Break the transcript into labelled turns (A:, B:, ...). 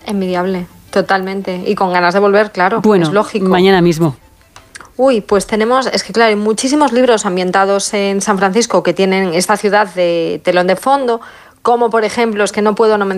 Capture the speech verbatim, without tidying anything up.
A: Envidiable, totalmente. Y con ganas de volver, claro,
B: bueno,
A: es lógico.
B: Mañana mismo.
A: Uy, pues tenemos, es que claro, hay muchísimos libros ambientados en San Francisco que tienen esta ciudad de telón de fondo, como por ejemplo, es que no puedo no mencionar